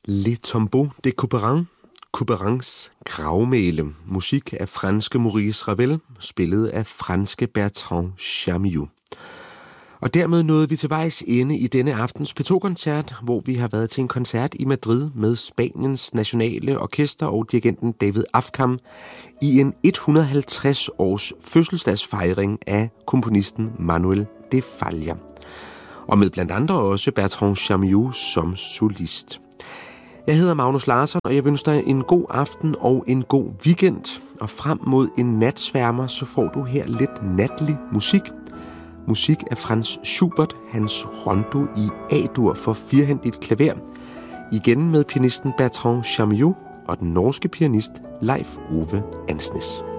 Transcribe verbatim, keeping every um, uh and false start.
Le Tombeau de Couperin, Couperins gravmæle, musik af franske Maurice Ravel, spillet af franske Bertrand Chameillot. Og dermed nåede vi til vejs ende i denne aftens P to-koncert, hvor vi har været til en koncert i Madrid med Spaniens nationale orkester og dirigenten David Afkam i en et hundrede og halvtreds års fødselsdagsfejring af komponisten Manuel de Falla. Og med blandt andre også Bertrand Chameillot som solist. Jeg hedder Magnus Larsson, og jeg ønsker dig en god aften og en god weekend. Og frem mod en natsværmer, så får du her lidt natlig musik. Musik af Franz Schubert, hans rondo i A-dur for firhændigt klaver. Igen med pianisten Bertrand Chameillot og den norske pianist Leif Ove Ansnes.